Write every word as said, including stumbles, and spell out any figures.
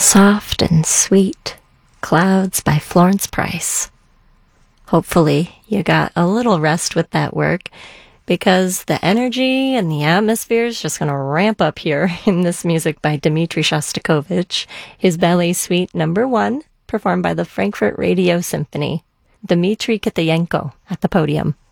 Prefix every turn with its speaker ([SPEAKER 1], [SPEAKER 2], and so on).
[SPEAKER 1] Soft and Sweet, Clouds by Florence Price. Hopefully you got a little rest with that work, because the energy and the atmosphere is just going to ramp up here in this music by Dmitri Shostakovich, his Ballet Suite number one, performed by the Frankfurt Radio Symphony. Dmitri Kitayenko at the podium.